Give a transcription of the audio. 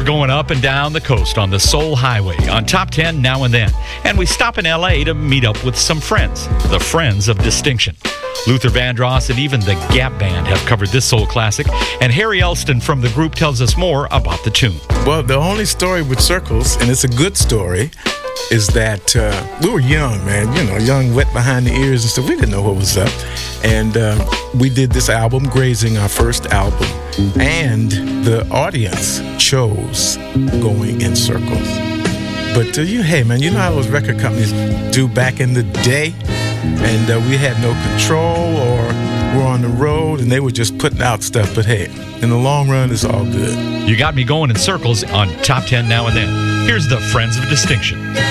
We're going up and down the coast on the Soul Highway on Top 10 Now and Then. And we stop in L.A. to meet up with some friends, the Friends of Distinction. Luther Vandross and even the Gap Band have covered this soul classic, and Harry Elston from the group tells us more about the tune. Well, the only story with Circles, and it's a good story, is that we were young, man, young, wet behind the ears and stuff. We didn't know what was up. And we did this album, Grazing, our first album, and the audience chose Going in Circles. But hey, man, you know how those record companies do back in the day? And we had no control, or we're on the road, and they were just putting out stuff. But hey, in the long run, it's all good. You got me going in circles on Top 10 Now and Then. Here's the Friends of Distinction.